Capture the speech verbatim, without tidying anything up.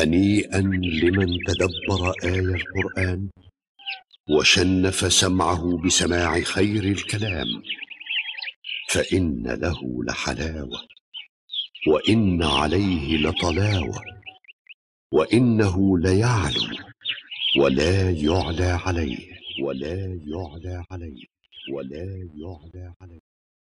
هنيئا لمن تدبر آي القرآن وشنف سمعه بسماع خير الكلام، فإن له لحلاوة وإن عليه لطلاوة، وإنه ليعلو ولا يعلى عليه ولا يعلى عليه ولا يعلى عليه.